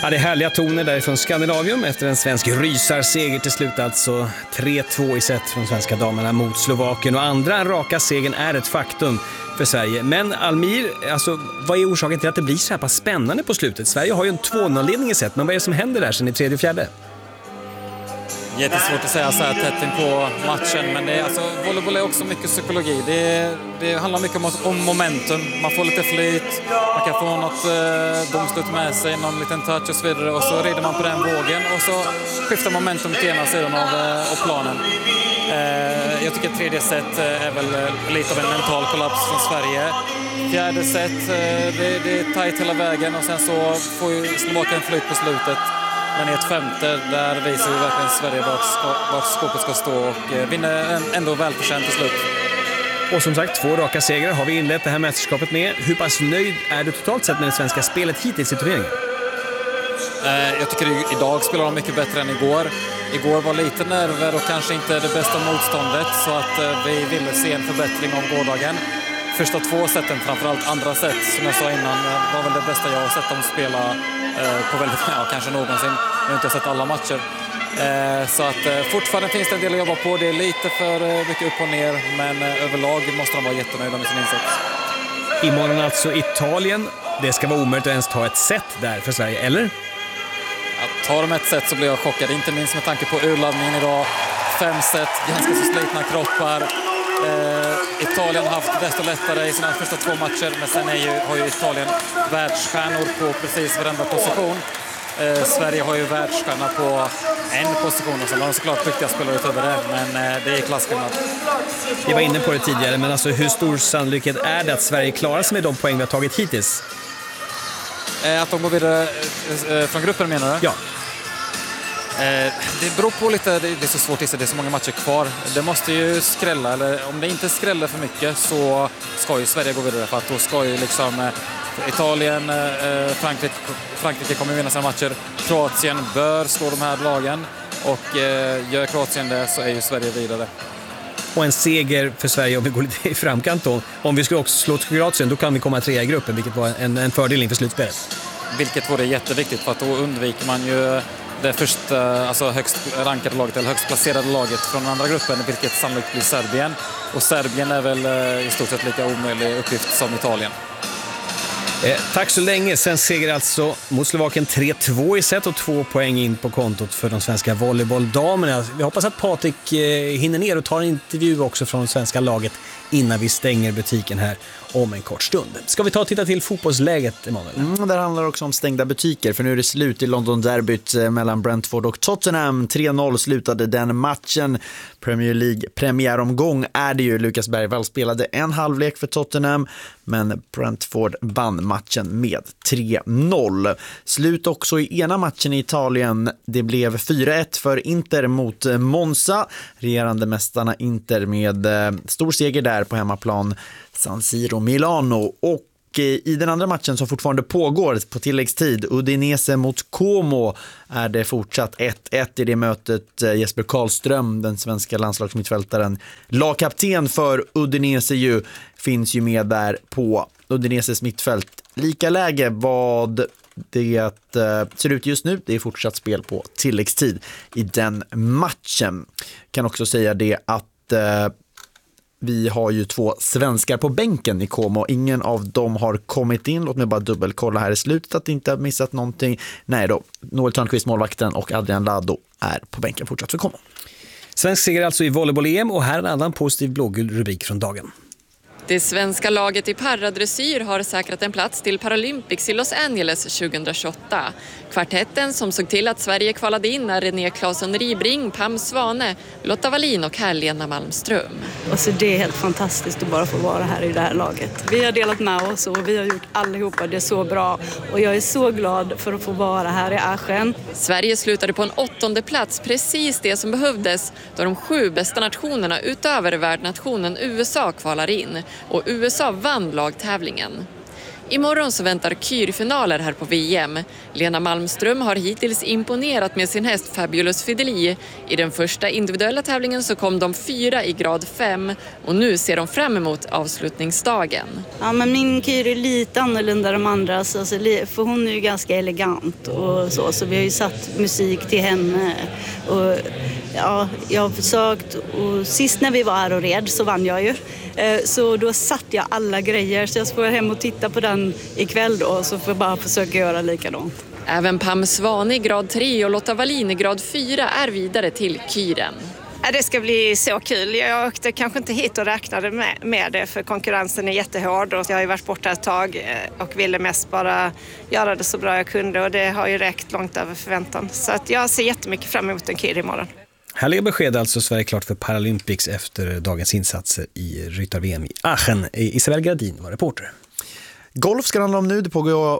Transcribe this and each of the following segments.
Ja, det är härliga toner därifrån Skandinavium efter en svensk rysarseger till slut, alltså 3-2 i set från svenska damerna mot Slovakien, och andra raka segern är ett faktum för Sverige. Men Almir, alltså, vad är orsaken till att det blir så här pass spännande på slutet? Sverige har ju en 2-0-ledning i set, men vad är det som händer där sen i tredje och fjärde? Jättesvårt att säga så här tätt på matchen, men det är, alltså, volleyboll är också mycket psykologi. Det handlar mycket om momentum. Man får lite flyt, man kan få något domslut med sig, någon liten touch och så vidare, och så rider man på den vågen och så skiftar momentum till ena sidan av planen. Jag tycker att tredje set är väl lite av en mental kollaps från Sverige. Fjärde set, det är tajt hela vägen, och sen så får ju Slovakien flyt på slutet. Men i ett femte, där visar ju verkligen Sverige vart skåpet ska stå och vinner ändå välförtjänt till slut. Och som sagt, 2 raka segrar har vi inlett det här mästerskapet med. Hur pass nöjd är du totalt sett med det svenska spelet hittills i turneringen? Jag tycker idag spelar de mycket bättre än igår. Igår var lite nerver och kanske inte det bästa motståndet, så att vi ville se en förbättring av gårdagen. Första 2 seten, framförallt andra set, som jag sa innan, var väl det bästa jag har sett dem spela på väldigt, kanske någonsin. Jag har inte sett alla matcher. Så att fortfarande finns det en del att jobba på. Det är lite för mycket upp och ner, men överlag måste de vara jättenöjda med sin insats. Imorgon alltså Italien. Det ska vara omöjligt att ens ta ett set där för Sverige, eller? Att tar de ett set så blir jag chockad, inte minst med tanke på urladdningen idag. 5 set, ganska så slitna kroppar. Italien har haft desto lättare i sina första 2 matcher, men sen har ju Italien världsstjärnor på precis varenda position. Sverige har ju världsstjärna på en position, och så har de såklart duktiga spelare utöver det, men det är klasskillnad. Vi var inne på det tidigare, men alltså hur stor sannolikhet är det att Sverige klarar sig med de poäng vi har tagit hittills? Att de går vidare från gruppen, menar du? Ja. Det beror på lite, det är så svårt att säga, det är så många matcher kvar. Det måste ju skrälla, eller om det inte skräller för mycket så ska ju Sverige gå vidare, för att då ska ju liksom Italien, Frankrike kommer vinna sina matcher. Kroatien bör slå de här lagen, och gör Kroatien det så är ju Sverige vidare. Och en seger för Sverige, om vi går lite i framkant då. Om vi skulle också slå Kroatien, då kan vi komma 3 i gruppen, vilket var en fördel inför slutspelet. Vilket vore jätteviktigt, för att då undviker man ju det första, alltså högst rankade laget eller högst placerade laget från den andra gruppen, vilket sannolikt blir Serbien. Och Serbien är väl i stort sett lika omöjlig uppgift som Italien. Tack så länge. Sen seger alltså mot Slovakien 3-2 i set och 2 poäng in på kontot för de svenska volleybolldamerna. Vi hoppas att Patrik hinner ner och tar en intervju också från svenska laget innan vi stänger butiken här om en kort stund. Ska vi ta och titta till fotbollsläget, Emanuel? Där handlar det också om stängda butiker, för nu är det slut i London-derbyt mellan Brentford och Tottenham. 3-0 slutade den matchen. Premier League premiäromgång är det ju. Lukas Bergvall spelade en halvlek för Tottenham, men Brentford vann matchen med 3-0. Slut också i ena matchen i Italien. Det blev 4-1 för Inter mot Monza. Regerande mästarna Inter med stor seger där på hemmaplan San Siro Milano. Och i den andra matchen som fortfarande pågår på tilläggstid, Udinese mot Como, är det fortsatt 1-1 i det mötet. Jesper Karlström, den svenska landslagsmittfältaren, lagkapten för Udinese, finns ju med där på Udineses mittfält. Lika läge vad det ser ut just nu. Det är fortsatt spel på tilläggstid i den matchen. Kan också säga det att vi har ju 2 svenskar på bänken i Como. Ingen av dem har kommit in. Låt mig bara dubbelkolla här i slutet att inte ha missat någonting. Nej då, Noel Törnqvist, målvakten, och Adrian Lado är på bänken fortsatt för Como. Svensk seger alltså i volleyboll-EM, och här en annan positiv blågul rubrik från dagen. Det svenska laget i paradressyr har säkrat en plats till Paralympics i Los Angeles 2028. Kvartetten som såg till att Sverige kvalade in är René Claesson Ribring, Pam Svane, Lotta Wallin och Lena Malmström. Alltså det är helt fantastiskt att bara få vara här i det här laget. Vi har delat med oss och vi har gjort allihopa det så bra. Och jag är så glad för att få vara här i Aschen. Sverige slutade på en 8:e plats, precis det som behövdes då de 7 bästa nationerna utöver värdnationen USA kvalar in. Och USA vann lagtävlingen. Imorgon så väntar kyrfinaler här på VM. Lena Malmström har hittills imponerat med sin häst Fabulous Fidelie. I den första individuella tävlingen så kom de 4 i grad 5 och nu ser de fram emot avslutningsdagen. Ja, men min kyr är lite annorlunda än de andra, för hon är ju ganska elegant och så vi har ju satt musik till henne. Och ja, jag har försökt, och sist när vi var här och red så vann jag ju. Så då satt jag alla grejer, så jag får hem och titta på den ikväll då, så får jag bara försöka göra likadant. Även Pam Svane i grad 3 och Lotta Wallin i grad 4 är vidare till kyren. Det ska bli så kul. Jag åkte kanske inte hit och räknade med det, för konkurrensen är jättehård och jag har ju varit borta ett tag och ville mest bara göra det så bra jag kunde, och det har ju räckt långt över förväntan. Så att jag ser jättemycket fram emot en kyr imorgon. Härliga besked alltså. Sverige klart för Paralympics efter dagens insatser i ryttar-VM i Aachen. Isabel Gradin var reporter. Golf ska handla om nu. Det pågår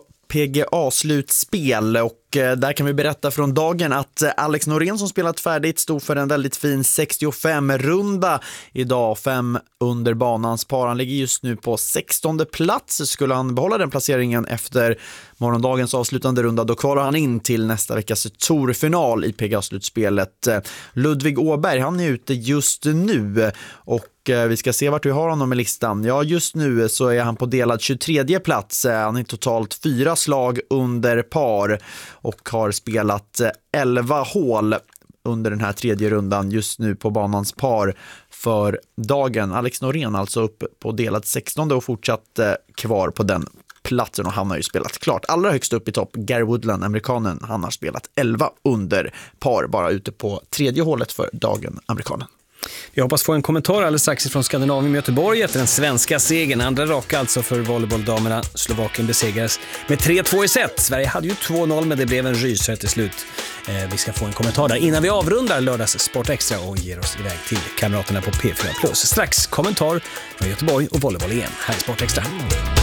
PGA-slutspel och där kan vi berätta från dagen att Alex Norén som spelat färdigt stod för en väldigt fin 65-runda idag, 5 under banans par. Han ligger just nu på 16:e plats. Skulle han behålla den placeringen efter morgondagens avslutande runda, då kvalar han in till nästa veckas tourfinal i PGA-slutspelet. Ludvig Åberg, han är ute just nu och vi ska se vart vi har honom i listan. Ja, just nu så är han på delad 23:e plats. Han är totalt 4 slag under par och har spelat 11 hål under den här tredje rundan just nu på banans par för dagen. Alex Norén alltså upp på delad 16:e och fortsatt kvar på den platsen, och han har ju spelat klart. Allra högst upp i topp, Gary Woodland, amerikanen, han har spelat 11 under par, bara ute på tredje hålet för dagen, amerikanen. Vi hoppas få en kommentar alldeles strax från Skandinavien Göteborg efter den svenska segern. Andra raka alltså för volleybolldamerna. Slovakien besegrades med 3-2 i set. Sverige hade ju 2-0, men det blev en rysare till slut. Vi ska få en kommentar där innan vi avrundar lördags Sport Extra och ger oss iväg till kamraterna på P4+. Strax kommentar från Göteborg och volleyboll-EM här i Sport Extra.